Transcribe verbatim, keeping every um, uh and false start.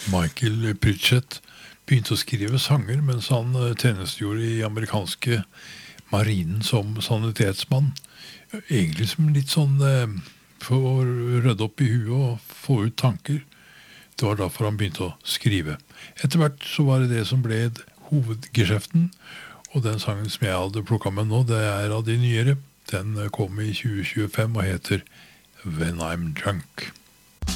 Michael Pritchett begynte å skrive sanger mens han eh, tjenestegjorde i amerikanske marinen som sanitetsmann. Egentlig som litt sånn eh, for å rydde opp i huet og få ut tanker. Det var derfor han begynte å skrive. Etter hvert så var det det som ble hovedgeskjeften, og den sangen som jeg hadde plukket med nå, det er av de nyere. Den kom i tjue tjuefem og heter When I'm Drunk.